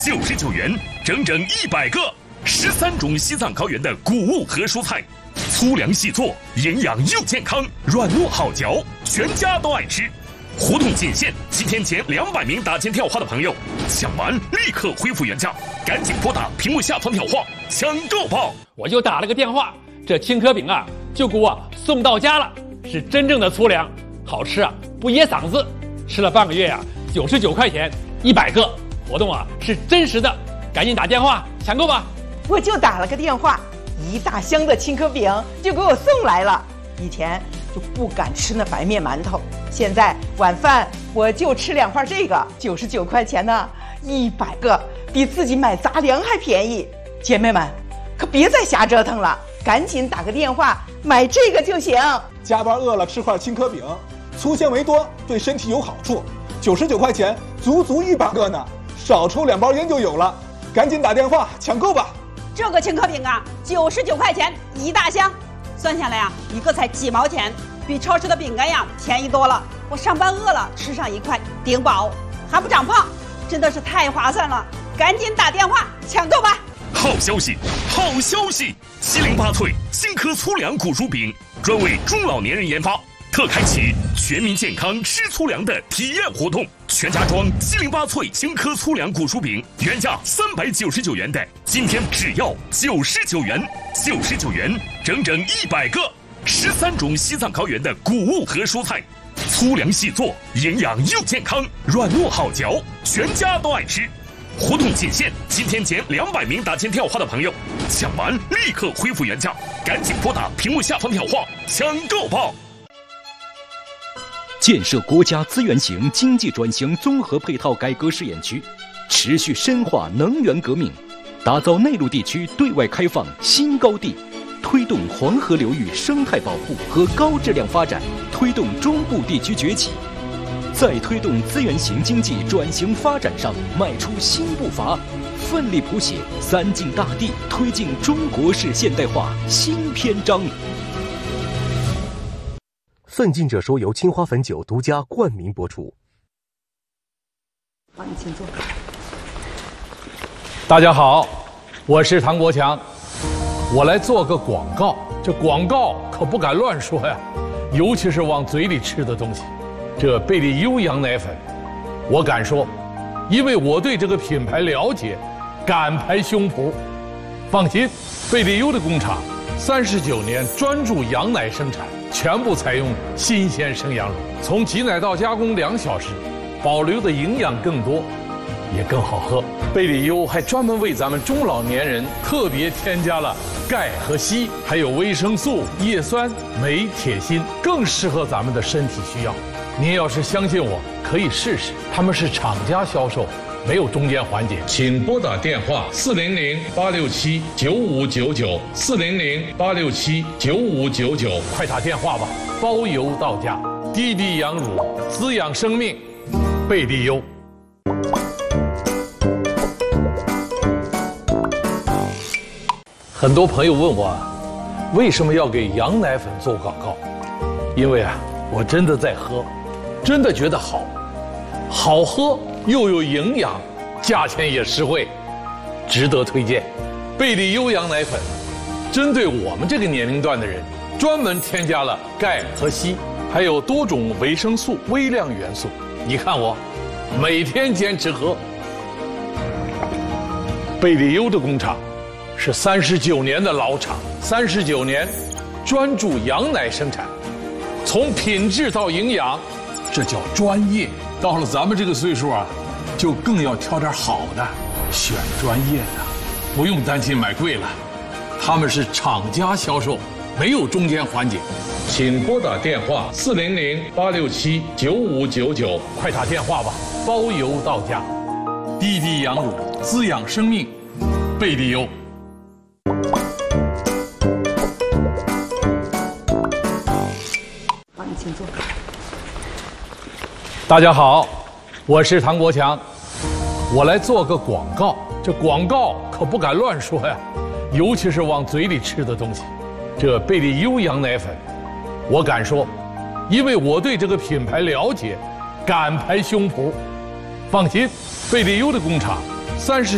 99元，整整100个，13种西藏高原的谷物和蔬菜，粗粮细做，营养又健康，软糯好嚼，全家都爱吃。活动仅限7天前200名打进电话的朋友，抢完立刻恢复原价，赶紧拨打屏幕下方电话抢购吧！ 我就打了个电话，这青稞饼啊就给我送到家了，是真正的粗粮，好吃啊，不噎嗓子。吃了半个月呀，99块钱100个，活动啊是真实的，赶紧打电话抢购吧！ 我就打了个电话，1大箱的青稞饼就给我送来了。以前就不敢吃那白面馒头，现在晚饭我就吃2块这个，99块钱呢，100个，比自己买杂粮还便宜。姐妹们，可别再瞎折腾了，赶紧打个电话买这个就行。 加班饿了吃块青稞饼，粗纤维多，对身体有好处。99块钱，足足100个呢，少抽2包烟就有了。赶紧打电话抢购吧！ 这个青稞饼啊，99块钱1大箱，算下来啊，一个才几毛钱，比超市的饼干呀便宜多了。我上班饿了，吃上1块顶饱，还不长胖，真的是太划算了！赶紧打电话抢购吧！ 好消息，好消息！708脆新科粗粮谷薯饼专为中老年人研发，特开启全民健康吃粗粮的体验活动。全家装708脆新科粗粮谷薯饼，原价399元的，今天只要99元，99元，整整100个，13种西藏高原的谷物和蔬菜，粗粮细做，营养又健康，软糯好嚼，全家都爱吃。活动仅限7天前200名打进电话的朋友，抢完立刻恢复原价，赶紧拨打屏幕下方电话抢购吧！ 建设国家资源型经济转型综合配套改革试验区，持续深化能源革命，打造内陆地区对外开放新高地，推动黄河流域生态保护和高质量发展，推动中部地区崛起，在推动资源型经济转型发展上迈出新步伐，奋力谱写3进大地推进中国式现代化新篇章。 奋进者说由青花汾酒独家冠名播出。 帮你请坐。 大家好，我是唐国强，我来做个广告。这广告可不敢乱说呀，尤其是往嘴里吃的东西。这贝利优羊奶粉，我敢说，因为我对这个品牌了解，敢拍胸脯。放心，贝利优的工厂39年专注羊奶生产，全部采用新鲜生羊乳，从挤奶到加工2小时，保留的营养更多，也更好喝。贝利优还专门为咱们中老年人特别添加了钙和硒，还有维生素、叶酸、镁、铁、锌，更适合咱们的身体需要。您要是相信我，可以试试，他们是厂家销售，没有中间环节。请拨打电话400-867-9599，400-867-9599，快打电话吧，包邮到家。滴滴羊乳，滋养生命，贝利优。很多朋友问我，为什么要给羊奶粉做广告？因为啊，我真的在喝，真的觉得好，好喝又有营养，价钱也实惠，值得推荐。贝利优羊奶粉，针对我们这个年龄段的人，专门添加了钙和硒，还有多种维生素、微量元素。你看我，每天坚持喝。贝利优的工厂是39年的老厂，39年专注羊奶生产，从品质到营养，这叫专业。到了咱们这个岁数啊，就更要挑点好的，选专业的，不用担心买贵了。他们是厂家销售，没有中间环节。请拨打电话400-867-9599，快打电话吧，包邮到家。滴滴羊乳，滋养生命，贝利优。 帮你请坐。 大家好，我是唐国强，我来做个广告。这广告可不敢乱说呀，尤其是往嘴里吃的东西。这贝利优羊奶粉，我敢说，因为我对这个品牌了解，敢拍胸脯。放心，贝利优的工厂30